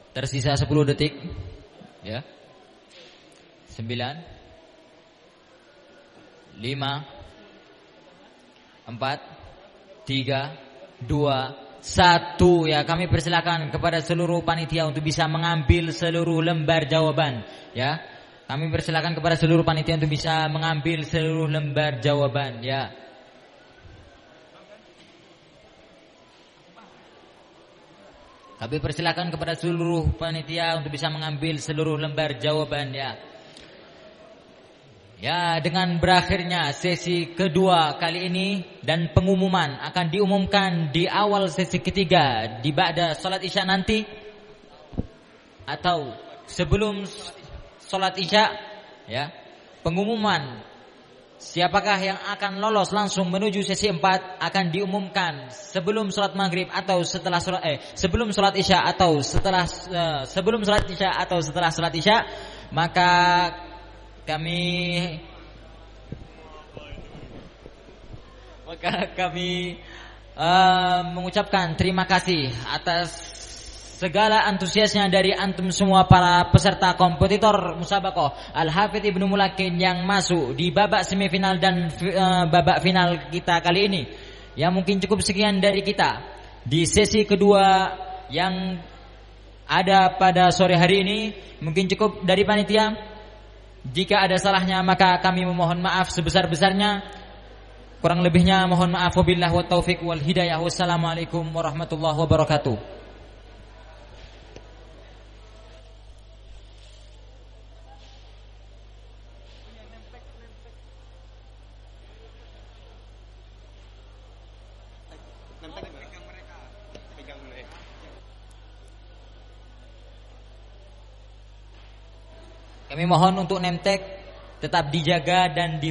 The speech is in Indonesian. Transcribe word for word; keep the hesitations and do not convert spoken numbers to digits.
Tersisa sepuluh detik. Ya. sembilan lima empat tiga dua satu. Ya, kami persilakan kepada seluruh panitia untuk bisa mengambil seluruh lembar jawaban. Ya, kami persilakan kepada seluruh panitia untuk bisa mengambil seluruh lembar jawaban. Ya. Kami persilakan kepada seluruh panitia untuk bisa mengambil seluruh lembar jawaban. Ya. Ya, dengan berakhirnya sesi kedua kali ini dan pengumuman akan diumumkan di awal sesi ketiga di ba'da salat Isya nanti atau sebelum salat Isya, ya. Pengumuman siapakah yang akan lolos langsung menuju sesi empat akan diumumkan sebelum salat Maghrib atau setelah salat eh sebelum salat Isya atau setelah uh, sebelum salat Isya atau setelah salat Isya. Maka kami maka kami uh, mengucapkan terima kasih atas segala antusiasnya dari antum semua para peserta kompetitor Musabaqah Al-Hafidz Ibnu Mulakin yang masuk di babak semifinal dan uh, babak final kita kali ini. Ya, mungkin cukup sekian dari kita di sesi kedua yang ada pada sore hari ini. Mungkin cukup dari panitia. Jika ada salahnya maka kami memohon maaf sebesar-besarnya. Kurang lebihnya mohon maaf. Wabillahi wa taufiq wal hidayah. Wassalamualaikum warahmatullahi wabarakatuh. Kami mohon untuk name tag tetap dijaga dan di